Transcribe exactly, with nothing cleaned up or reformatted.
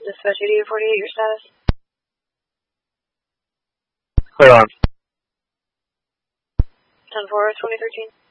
Dispatch eighty-eight forty-eight, your status? Clear on. ten four, twenty thirteen.